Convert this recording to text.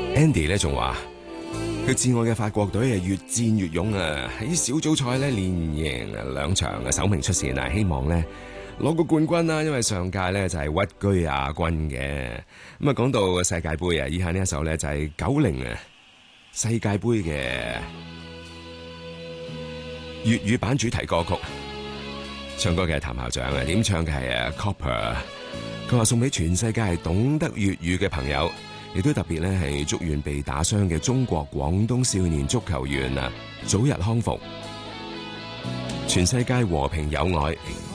Andy 咧仲話佢摯愛嘅法國隊係越戰越勇啊！喺小組賽咧連贏2場嘅首名出線啊！希望咧攞個冠軍啦，因為上屆咧就係屈居亞軍嘅。咁啊，講到世界盃啊，以下呢一首咧就係90世界盃嘅粵語版主題歌曲，唱歌嘅係譚校長啊，點唱嘅係Copper。佢話送俾全世界係懂得粵語嘅朋友，亦都特別咧係祝願被打傷嘅中國廣東少年足球員啊早日康復，全世界和平友愛。